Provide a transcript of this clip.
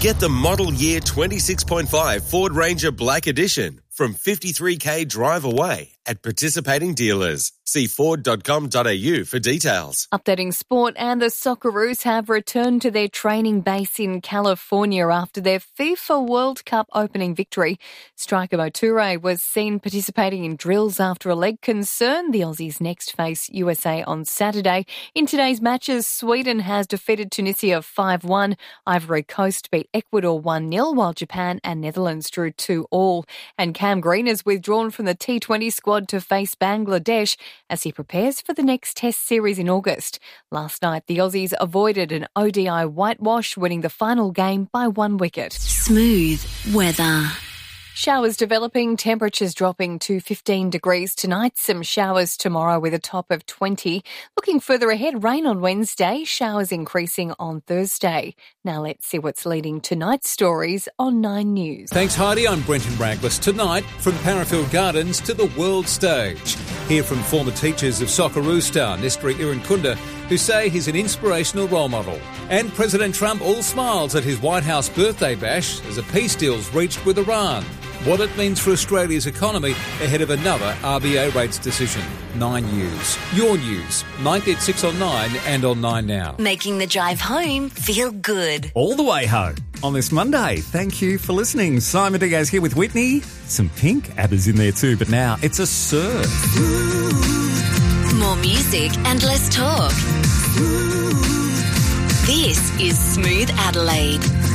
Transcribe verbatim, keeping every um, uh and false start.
Get the model year twenty-six point five Ford Ranger Black Edition from fifty-three k drive away at participating dealers. See ford dot com dot a u for details. Updating sport, and the Socceroos have returned to their training base in California after their FIFA World Cup opening victory. Striker Mo Toure was seen participating in drills after a leg concern. The Aussies next face U S A on Saturday. In today's matches, Sweden has defeated Tunisia five one. Ivory Coast beat Ecuador one nil, while Japan and Netherlands drew two all. And Cam Green has withdrawn from the T twenty squad to face Bangladesh as he prepares for the next Test series in August. Last night, the Aussies avoided an O D I whitewash, winning the final game by one wicket. Smooth weather. Showers developing, temperatures dropping to fifteen degrees tonight. Some showers tomorrow with a top of twenty. Looking further ahead, rain on Wednesday, showers increasing on Thursday. Now let's see what's leading tonight's stories on Nine News. Thanks, Heidi. I'm Brenton Rangless. Tonight, from Parafield Gardens to the world stage. Hear from former teachers of Socceroo star Nestri Irankunda, who say he's an inspirational role model. And President Trump all smiles at his White House birthday bash as a peace deal's reached with Iran. What it means for Australia's economy ahead of another R B A rates decision. Nine News. Your news. ninety at six on Nine and on Nine Now. Making the drive home feel good. All the way home on this Monday. Thank you for listening. Simon Diaz here with Whitney. Some Pink ABBA's in there too, but now it's a surf. More music and less talk. This is Smooth Adelaide.